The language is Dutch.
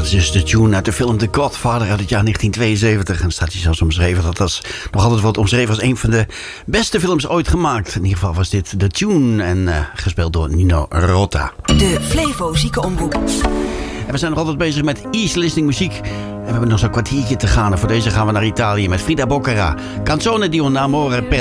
dat is dus de tune uit de film The Godfather uit het jaar 1972. En staat hier zelfs omschreven. Dat was nog altijd wordt omschreven als een van de beste films ooit gemaakt. In ieder geval was dit de tune en gespeeld door Nino Rota. De Flevo Ziekenomroep. En we zijn nog altijd bezig met Easy Listening muziek. En we hebben nog zo'n kwartiertje te gaan. En voor deze gaan we naar Italië met Frida Boccara. Canzone di un amore per